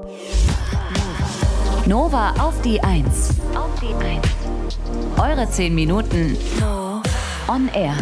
Nova auf die 1. Eure 10 Minuten on air.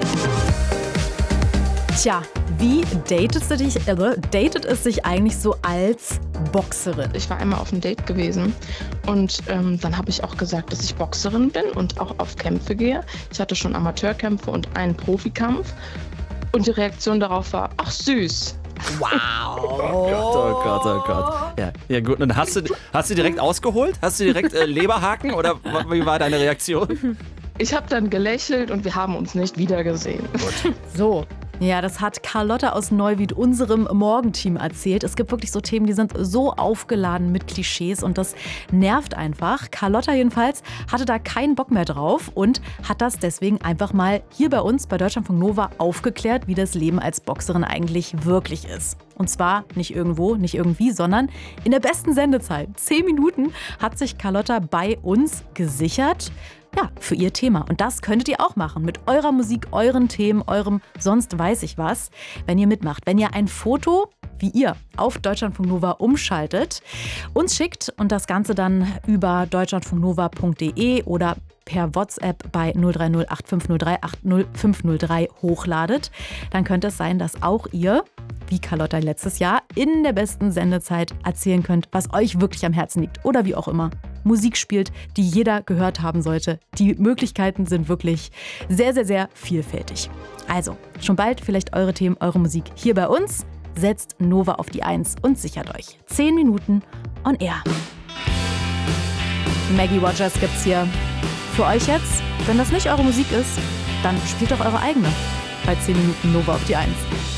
Tja, wie datet es sich eigentlich so als Boxerin? Ich war einmal auf einem Date gewesen und dann habe ich auch gesagt, dass ich Boxerin bin und auch auf Kämpfe gehe. Ich hatte schon Amateurkämpfe und einen Profikampf und die Reaktion darauf war, ach süß. Wow. Oh Gott. Ja gut. Und hast du direkt ausgeholt? Hast du direkt Leberhaken oder wie war deine Reaktion? Ich habe dann gelächelt und wir haben uns nicht wiedergesehen. Gut. So. Ja, das hat Carlotta aus Neuwied unserem Morgenteam erzählt. Es gibt wirklich so Themen, die sind so aufgeladen mit Klischees und das nervt einfach. Carlotta jedenfalls hatte da keinen Bock mehr drauf und hat das deswegen einfach mal hier bei uns bei Deutschlandfunk Nova aufgeklärt, wie das Leben als Boxerin eigentlich wirklich ist. Und zwar nicht irgendwo, nicht irgendwie, sondern in der besten Sendezeit. 10 Minuten hat sich Carlotta bei uns gesichert. Ja, für ihr Thema. Und das könntet ihr auch machen. Mit eurer Musik, euren Themen, eurem sonst weiß ich was, wenn ihr mitmacht. Wenn ihr ein Foto, wie ihr, auf Deutschlandfunk Nova umschaltet, uns schickt und das Ganze dann über deutschlandfunknova.de oder per WhatsApp bei 030 8503 80503 hochladet, dann könnte es sein, dass auch ihr, wie Carlotta letztes Jahr, in der besten Sendezeit erzählen könnt, was euch wirklich am Herzen liegt oder wie auch immer Musik spielt, die jeder gehört haben sollte. Die Möglichkeiten sind wirklich sehr, sehr, sehr vielfältig. Also, schon bald vielleicht eure Themen, eure Musik hier bei uns. Setzt Nova auf die 1 und sichert euch 10 Minuten on air. Maggie Rogers gibt's hier für euch jetzt. Wenn das nicht eure Musik ist, dann spielt doch eure eigene bei 10 Minuten Nova auf die 1.